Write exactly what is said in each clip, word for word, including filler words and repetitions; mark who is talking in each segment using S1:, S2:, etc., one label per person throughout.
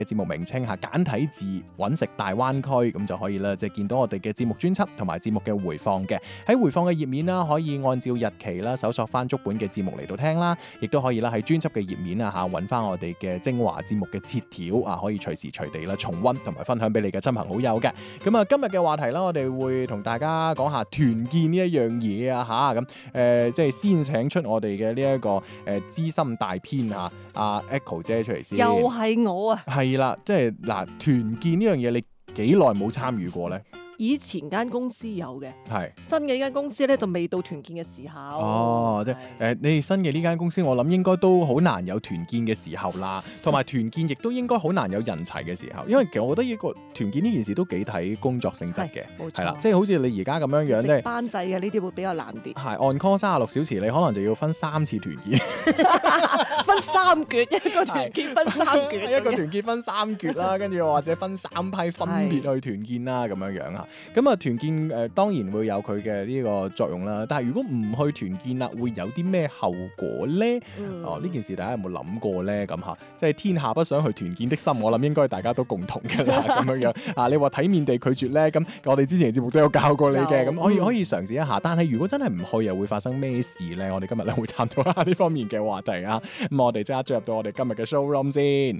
S1: 嘅節目名稱嚇，簡體字揾食大灣區，咁就可以啦，即係見到我哋嘅節目專輯同埋節目嘅回放嘅。喺回放嘅頁面啦，可以按照日期啦，搜索翻足本嘅節目嚟到聽啦，亦都可以啦喺專輯嘅頁面啊嚇揾翻我哋嘅精華節目嘅切條啊，可以隨時隨地啦重溫同埋分享俾你嘅親朋好友嘅。咁啊，今日嘅話題啦，我哋會同大家講下團建呢一樣嘢啊嚇，咁誒即係先請出我哋嘅呢一個誒資深大編啊，阿 Echo 姐出嚟先。
S2: 又係我啊！
S1: 係啦，即係嗱，團建呢樣嘢，你幾耐冇參與過咧？
S2: 以前間公司有嘅，
S1: 係
S2: 新嘅呢間公司咧就未到團建嘅時候。
S1: 哦，即係誒，你哋新嘅呢間公司，我諗應該都好難有團建嘅時候啦，同埋團建亦都應該好難有人齊嘅時候，因為其實我覺得呢個團建呢件事都幾睇工作性質嘅，
S2: 冇錯
S1: 係啦，即係好似你而家咁樣樣咧，
S2: 班制嘅呢啲會比較難啲。
S1: 係 on call 三十六小時，你可能就要分三次團建，
S2: 分三橛，一個團建分三橛，
S1: 一個團建分三橛啦，跟住或者分三批分別去團建啦，咁樣樣啊。咁啊，團建誒、呃、當然會有佢嘅呢個作用啦。但係如果唔去團建啦，會有啲咩後果咧？
S2: 嗯、
S1: 哦，呢件事大家有冇諗過咧？咁嚇，即係天下不想去團建的心，我諗應該大家都共同㗎啦。咁樣樣啊，你話體面地拒絕咧，咁我哋之前嘅節目都有教過你嘅，咁可以可以嘗試一下。但係如果真係唔去，又會發生咩事咧？我哋今日咧會探討下呢方面嘅話題啊。咁我哋即刻進入到我哋今日嘅 showroom 先。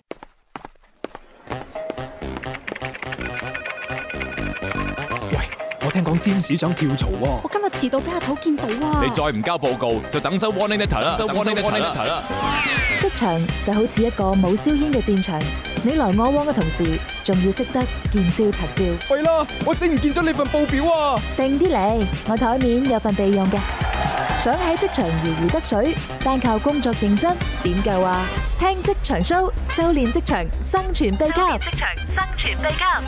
S3: 我聽講占士想跳槽喎，
S4: 我今日遲到俾阿頭見到啊！
S5: 你再唔交報告，就等收 warning letter 啦，收 warning letter 啦。
S6: 職場就好似一個冇硝煙嘅戰場，你來我往嘅同時，仲要識得見招拆招。
S3: 喂啦，我整唔見咗你份報表啊！
S6: 定啲嚟，我台面有份備用嘅。想喺職場如魚得水，單靠工作認真點夠啊？聽職場 show， 修煉職場生存秘笈。職場生存秘笈。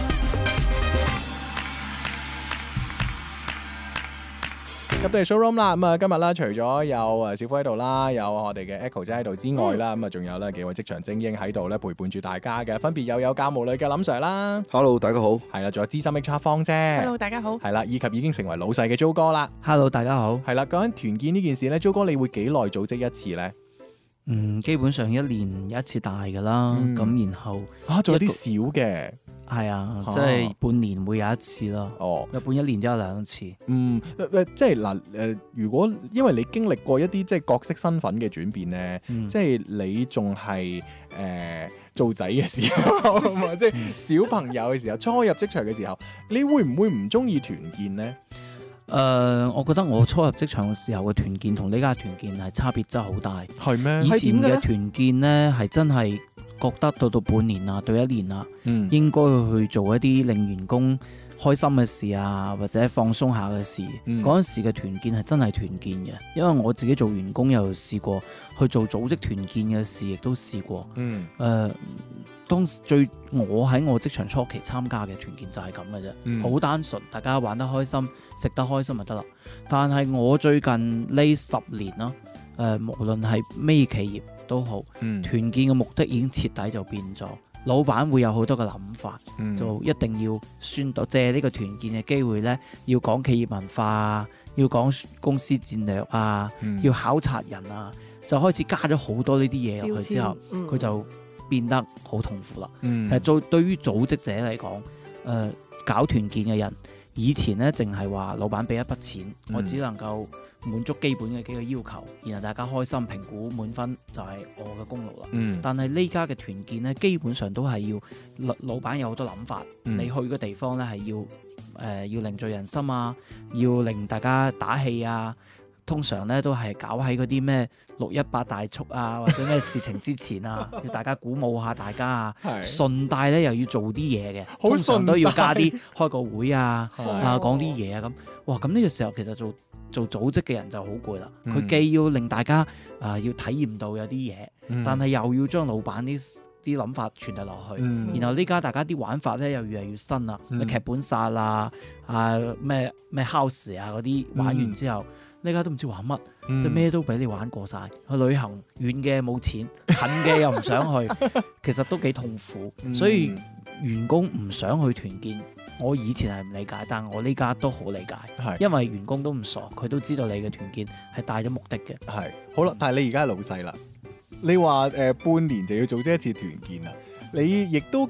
S1: 入到嚟 showroom 啦，咁啊今日啦，除咗有誒小夫喺度啦，有我哋嘅 Echo 姐喺度之外啦，咁啊仲有咧幾位職場精英喺度咧陪伴住大家嘅，分別又有教務女嘅林 Sir 啦
S7: ，Hello 大家好，
S1: 係啦，仲有資深 H R 方姐
S4: ，Hello 大家好，
S1: 係啦，以及已經成為老細嘅 Jo 哥啦
S8: ，Hello 大家好，
S1: 係啦，講緊團建呢件事咧，Jo 哥你會幾耐組織一次咧？
S8: 嗯，基本上一年有一次大㗎啦，咁、嗯、然後
S1: 啊仲有啲小嘅。
S8: 係啊，即係半年會有一次咯。哦，一般一年都有兩次。
S1: 嗯，誒即係嗱誒，如果因為你經歷過一啲即係角色身份嘅轉變咧，嗯、即係你仲係誒做仔嘅時候，即係小朋友嘅時候，初入職場嘅時候，你會唔會唔中意團建咧？
S8: 誒、呃，我覺得我初入職場嘅時候嘅團建同呢家團建係差別真係好大。
S1: 係咩？
S8: 以前嘅團建咧係真係覺得到到半年啊，到一年啊，嗯、應該去做一啲令員工開心嘅事啊，或者放鬆下嘅事。嗰陣、嗯、時嘅團建係真係團建嘅，因為我自己做員工又試過去做組織團建嘅事，亦都試過。嗯，誒、呃，當時最我喺我職場初期參加嘅團建就係咁嘅啫，好、嗯、單純，大家玩得開心，食得開心就得啦。但係我最近呢十年啦，誒、呃，無論係咩企業都好，嗯、團建嘅目的已經徹底就變咗。老闆會有好多嘅諗法，嗯、就一定要宣導借呢個團建嘅機會咧，要講企業文化啊，要講公司戰略啊，嗯、要考察人啊，就開始加咗好多呢啲嘢入去之後，佢、嗯、就變得好痛苦啦。嗯、其實做對於組織者嚟講，誒、呃、搞團建嘅人，以前咧淨係話老闆俾一筆錢，嗯、我只能夠滿足基本嘅幾個要求，然後大家開心評估滿分就係我嘅功勞啦。嗯、但係呢家嘅團建咧，基本上都係要老老闆有好多諗法，嗯、你去嘅地方咧係要誒、呃、要凝聚人心啊，要令大家打氣啊。通常咧都係搞喺嗰啲咩六一八大促啊，或者咩事情之前啊，要大家鼓舞下大家啊。順帶咧又要做啲嘢嘅，通常都要加啲開個會啊，啊講啲嘢啊咁。哇！咁呢個時候其實做做組織嘅人就好攰啦。佢、嗯、既要令大家啊、呃、要體驗到有啲嘢，嗯、但係又要將老闆啲啲諗法傳遞落去。嗯、然後呢家大家啲玩法咧又越嚟越新啦，咩、嗯、劇本殺啊，啊咩咩 house 啊嗰啲玩完之後。嗯呢家都唔知玩乜，即係咩都俾你玩過晒。去旅行遠嘅冇錢，近嘅又唔想去，其實都幾痛苦。嗯、所以員工唔想去團建，我以前係唔理解，但我呢家都好理解，是因為員工都唔傻，佢都知道你嘅團建係帶咗目的嘅。
S1: 係好啦，但係你而家係老細啦，你話誒、呃、半年就要組織一次團建啦。你亦都